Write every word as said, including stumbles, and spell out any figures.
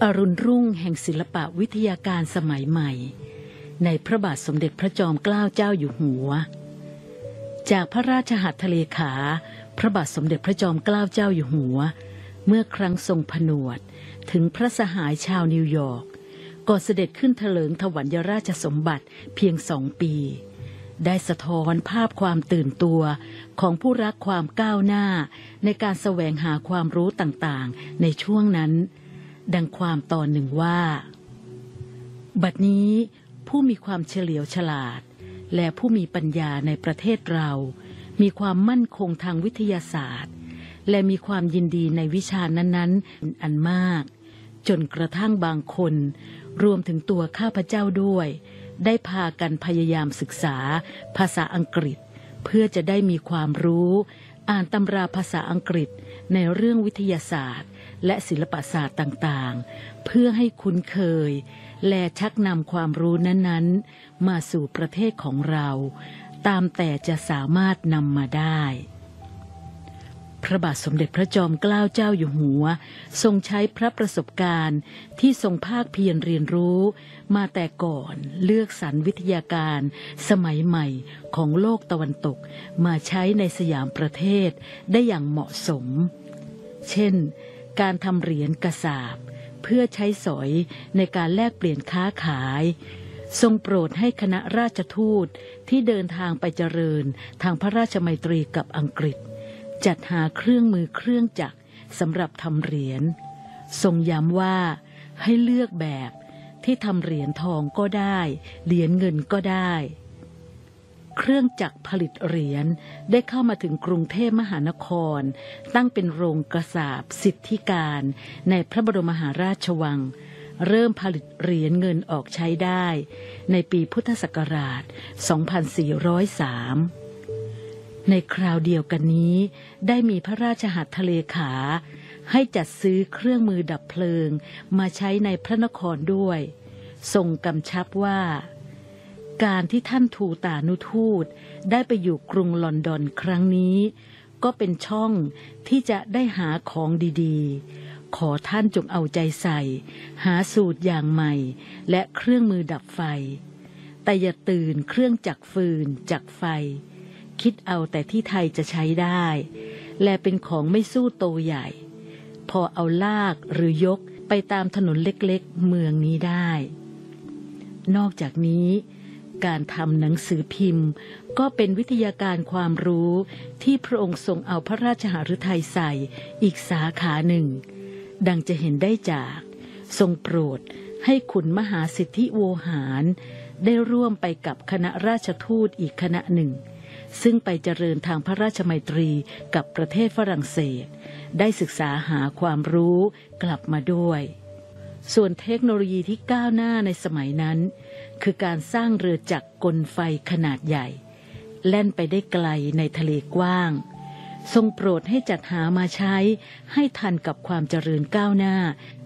อรุณรุ่งแห่งศิลปะวิทยาการสมัยใหม่ในพระบาทสมเด็จพระจอมเกล้าเจ้าอยู่หัวจากพระราชหัตถเลขาพระบาทสมเด็จพระจอมเกล้าเจ้าอยู่หัวเมื่อครั้งทรงผนวดถึงพระสหายชาวนิวยอร์กก่อนเสด็จขึ้นเถลิงถวัลยราชสมบัติเพียงสองปีได้สะท้อนภาพความตื่นตัวของผู้รักความก้าวหน้าในการแสวงหาความรู้ต่างๆในช่วงนั้นดังความตอนหนึ่งว่าบัดนี้ผู้มีความเฉลียวฉลาดและผู้มีปัญญาในประเทศเรามีความมั่นคงทางวิทยาศาสตร์และมีความยินดีในวิชานั้นๆอันมากจนกระทั่งบางคนรวมถึงตัวข้าพเจ้าด้วยได้พากันพยายามศึกษาภาษาอังกฤษเพื่อจะได้มีความรู้อ่านตำราภาษาอังกฤษในเรื่องวิทยาศาสตร์และศิลปศาสตร์ต่างๆเพื่อให้คุ้นเคยและชักนำความรู้นั้นๆมาสู่ประเทศของเราตามแต่จะสามารถนำมาได้พระบาทสมเด็จพระจอมเกล้าเจ้าอยู่หัวทรงใช้พระประสบการณ์ที่ทรงภาคเพียรเรียนรู้มาแต่ก่อนเลือกสรรวิทยาการสมัยใหม่ของโลกตะวันตกมาใช้ในสยามประเทศได้อย่างเหมาะสมเช่นการทำเหรียญกระสาบเพื่อใช้สอยในการแลกเปลี่ยนค้าขายทรงโปรดให้คณะราชทูตที่เดินทางไปเจริญทางพระราชมัยตรีกับอังกฤษจัดหาเครื่องมือเครื่องจักรสำหรับทำเหรียญทรงย้ำว่าให้เลือกแบบที่ทำเหรียญทองก็ได้เหรียญเงินก็ได้เครื่องจักรผลิตเหรียญได้เข้ามาถึงกรุงเทพมหานครตั้งเป็นโรงกระสาบสิทธิการในพระบรมมหาราชวังเริ่มผลิตเหรียญเงินออกใช้ได้ในปีพุทธศักราชสองพันสี่ร้อยสามในคราวเดียวกันนี้ได้มีพระราชหัตถเลขาให้จัดซื้อเครื่องมือดับเพลิงมาใช้ในพระนครด้วยทรงกำชับว่าการที่ท่านทูตานุทูตได้ไปอยู่กรุงลอนดอนครั้งนี้ก็เป็นช่องที่จะได้หาของดีๆขอท่านจงเอาใจใส่หาสูตรอย่างใหม่และเครื่องมือดับไฟแต่อย่าตื่นเครื่องจักรฟืนจักรไฟคิดเอาแต่ที่ไทยจะใช้ได้และเป็นของไม่สู้โตใหญ่พอเอาลากหรือยกไปตามถนนเล็กๆเมืองนี้ได้นอกจากนี้การทำหนังสือพิมพ์ก็เป็นวิทยาการความรู้ที่พระองค์ทรงเอาพระราชหฤทัยใส่อีกสาขาหนึ่งดังจะเห็นได้จากทรงโปรดให้ขุนมหาสิทธิโวหารได้ร่วมไปกับคณะราชทูตอีกคณะหนึ่งซึ่งไปเจริญทางพระราชมัยตรีกับประเทศฝรั่งเศสได้ศึกษาหาความรู้กลับมาด้วยส่วนเทคโนโลยีที่ก้าวหน้าในสมัยนั้นคือการสร้างเรือจักรกลไฟขนาดใหญ่แล่นไปได้ไกลในทะเลกว้างทรงโปรดให้จัดหามาใช้ให้ทันกับความเจริญก้าวหน้า